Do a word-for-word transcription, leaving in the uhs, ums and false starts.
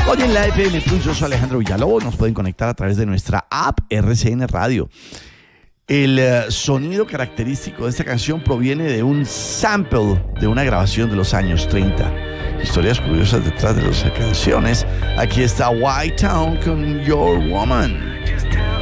Hoy en la F M Plus, yo soy Alejandro Villalobos. Nos pueden conectar a través de nuestra app R C N Radio. El uh, sonido característico de esta canción proviene de un sample de una grabación de los años treinta. Historias curiosas detrás de las canciones. Aquí está White Town con Your Woman.